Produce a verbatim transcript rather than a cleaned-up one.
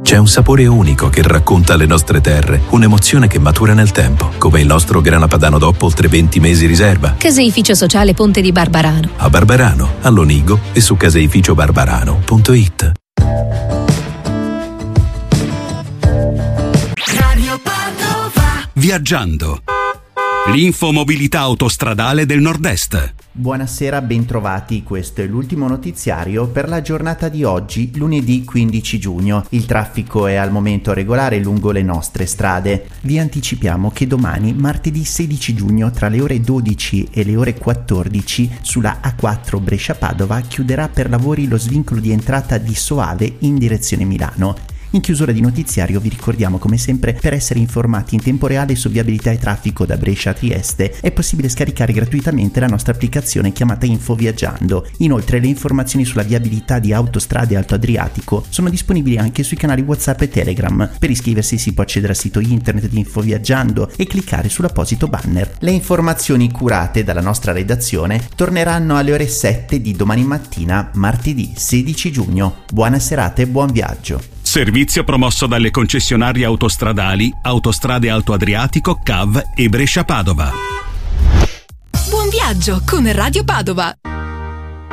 C'è un sapore unico che racconta le nostre terre, un'emozione che matura nel tempo, come il nostro grana padano dopo oltre venti mesi riserva. Caseificio Sociale Ponte di Barbarano. A Barbarano, a Lonigo e su caseificio barbarano punto it. Radio Padova. Viaggiando. L'infomobilità autostradale del Nord-Est. Buonasera, bentrovati. Questo è l'ultimo notiziario per la giornata di oggi, lunedì quindici giugno. Il traffico è al momento regolare lungo le nostre strade. Vi anticipiamo che domani, martedì sedici giugno, tra le ore dodici e le ore quattordici, sulla A quattro Brescia-Padova chiuderà per lavori lo svincolo di entrata di Soave in direzione Milano. In chiusura di notiziario vi ricordiamo come sempre, per essere informati in tempo reale su viabilità e traffico da Brescia a Trieste è possibile scaricare gratuitamente la nostra applicazione chiamata Info Viaggiando. Inoltre le informazioni sulla viabilità di autostrade Alto Adriatico sono disponibili anche sui canali WhatsApp e Telegram. Per iscriversi si può accedere al sito internet di Info Viaggiando e cliccare sull'apposito banner. Le informazioni curate dalla nostra redazione torneranno alle ore sette di domani mattina, martedì sedici giugno. Buona serata e buon viaggio. Servizio promosso dalle concessionarie autostradali Autostrade Alto Adriatico, C A V e Brescia Padova. Buon viaggio con Radio Padova.